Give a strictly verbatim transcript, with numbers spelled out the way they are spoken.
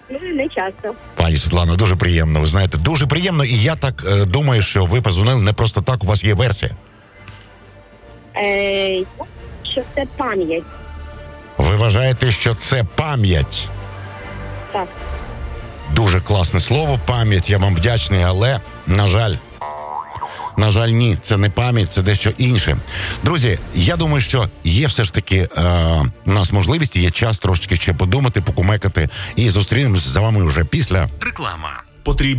Ну, не часто. Пані Світлано, дуже приємно. Ви знаєте, дуже приємно. І я так е, думаю, що ви позвонили не просто так, у вас є версія. Е, що це пам'ять. Ви вважаєте, що це пам'ять? Так. Дуже класне слово, пам'ять, я вам вдячний, але, на жаль, на жаль, ні, це не пам'ять, це дещо інше. Друзі, я думаю, що є все ж таки е, у нас можливість, є час трошечки ще подумати, покумекати, і зустрінемось з вами вже після реклама. Потрібно